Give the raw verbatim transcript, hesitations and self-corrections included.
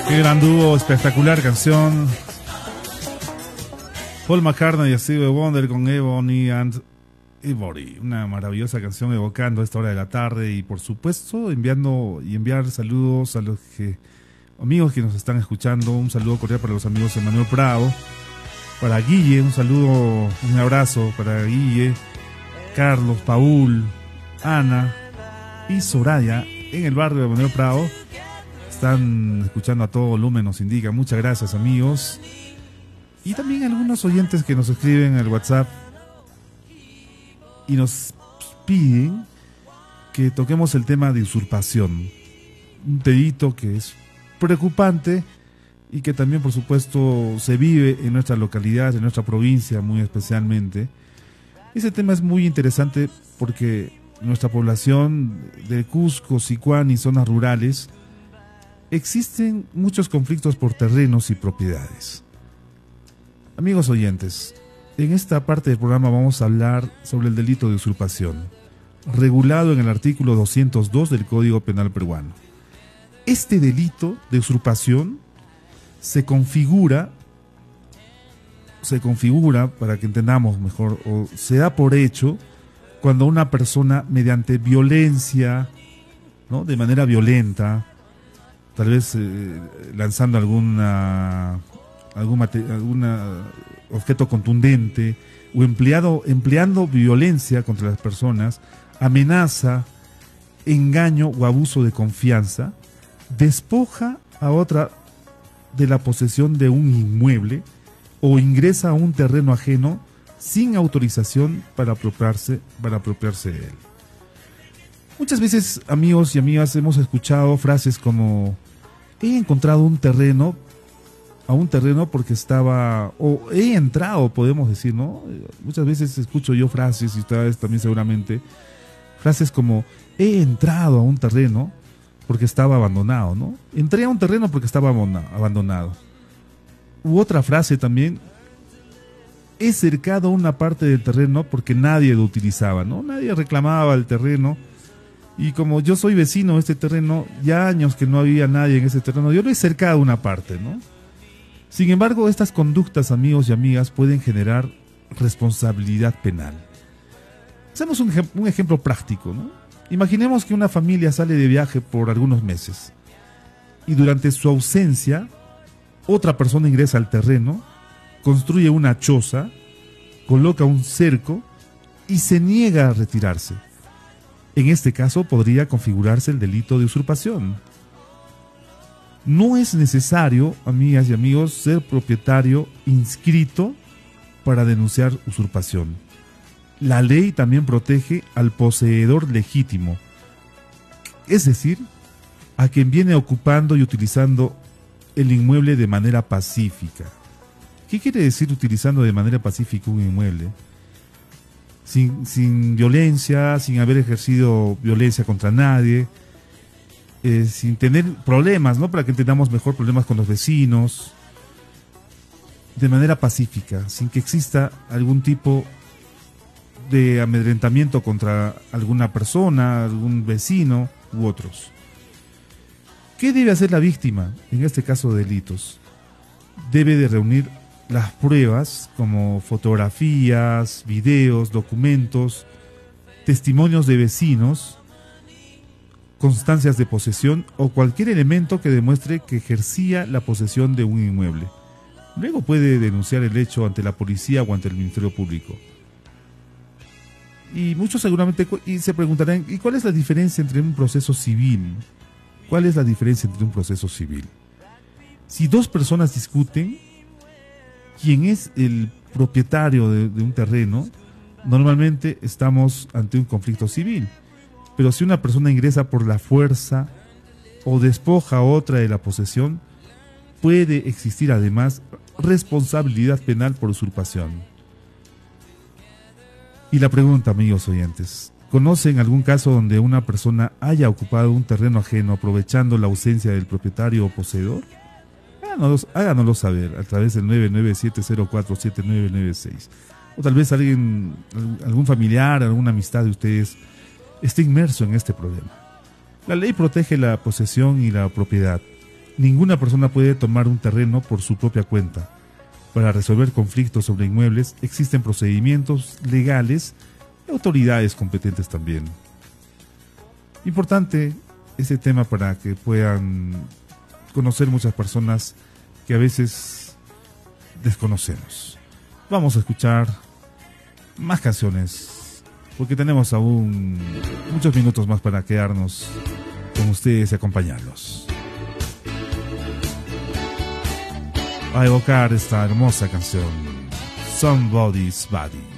Qué gran dúo, espectacular canción. Paul McCartney y Stevie Wonder con Ebony and Ivory. Una maravillosa canción evocando a esta hora de la tarde y por supuesto enviando y enviar saludos a los que, amigos que nos están escuchando. Un saludo cordial para los amigos de Manuel Prado, para Guille, un saludo, un abrazo para Guille, Carlos, Paul, Ana y Soraya en el barrio de Manuel Prado. Están escuchando a todo volumen, nos indica. Muchas gracias, amigos. Y también algunos oyentes que nos escriben al WhatsApp y nos piden que toquemos el tema de usurpación. Un delito que es preocupante y que también, por supuesto, se vive en nuestra localidad, en nuestra provincia muy especialmente. Ese tema es muy interesante porque nuestra población de Cusco, Sicuán y zonas rurales existen muchos conflictos por terrenos y propiedades. Amigos oyentes, en esta parte del programa vamos a hablar sobre el delito de usurpación, regulado en el artículo doscientos dos del Código Penal peruano. Este delito de usurpación se configura, se configura, para que entendamos mejor, o se da por hecho cuando una persona mediante violencia, ¿no?, de manera violenta, tal vez eh, lanzando alguna, algún mate, alguna objeto contundente o empleado, empleando violencia contra las personas, amenaza, engaño o abuso de confianza, despoja a otra de la posesión de un inmueble o ingresa a un terreno ajeno sin autorización para apropiarse, para apropiarse de él. Muchas veces, amigos y amigas, hemos escuchado frases como: he encontrado un terreno, a un terreno porque estaba, o he entrado, podemos decir, ¿no? Muchas veces escucho yo frases, y ustedes también seguramente, frases como: he entrado a un terreno porque estaba abandonado, ¿no? Entré a un terreno porque estaba abandonado. U otra frase también: he cercado una parte del terreno porque nadie lo utilizaba, ¿no? Nadie reclamaba el terreno. Y como yo soy vecino de este terreno, ya años que no había nadie en ese terreno, yo lo he cercado una parte, ¿no? Sin embargo, estas conductas, amigos y amigas, pueden generar responsabilidad penal. Hacemos un, un ejemplo práctico, ¿no? Imaginemos que una familia sale de viaje por algunos meses y durante su ausencia, otra persona ingresa al terreno, construye una choza, coloca un cerco y se niega a retirarse. En este caso podría configurarse el delito de usurpación. No es necesario, amigas y amigos, ser propietario inscrito para denunciar usurpación. La ley también protege al poseedor legítimo, es decir, a quien viene ocupando y utilizando el inmueble de manera pacífica. ¿Qué quiere decir utilizando de manera pacífica un inmueble? Sin, sin violencia, sin haber ejercido violencia contra nadie, eh, sin tener problemas, ¿no? Para que entendamos mejor, problemas con los vecinos, de manera pacífica, sin que exista algún tipo de amedrentamiento contra alguna persona, algún vecino u otros. ¿Qué debe hacer la víctima en este caso de delitos? Debe de reunir las pruebas como fotografías, videos, documentos, testimonios de vecinos, constancias de posesión o cualquier elemento que demuestre que ejercía la posesión de un inmueble. Luego puede denunciar el hecho ante la policía o ante el Ministerio Público. Y muchos seguramente y se preguntarán: ¿y cuál es la diferencia entre un proceso civil? ¿Cuál es la diferencia entre un proceso civil? Si dos personas discuten quién es el propietario de, de un terreno, normalmente estamos ante un conflicto civil. Pero si una persona ingresa por la fuerza o despoja a otra de la posesión, puede existir además responsabilidad penal por usurpación. Y la pregunta, amigos oyentes: ¿conocen algún caso donde una persona haya ocupado un terreno ajeno aprovechando la ausencia del propietario o poseedor? Háganos, háganoslo saber a través del nueve nueve siete cero cuatro siete nueve nueve seis. O tal vez alguien, algún familiar, alguna amistad de ustedes esté inmerso en este problema. La ley protege la posesión y la propiedad. Ninguna persona puede tomar un terreno por su propia cuenta. Para resolver conflictos sobre inmuebles existen procedimientos legales y autoridades competentes también. Importante este tema para que puedan conocer muchas personas que a veces desconocemos. Vamos a escuchar más canciones porque tenemos aún muchos minutos más para quedarnos con ustedes y acompañarlos. A evocar esta hermosa canción, Somebody's Body.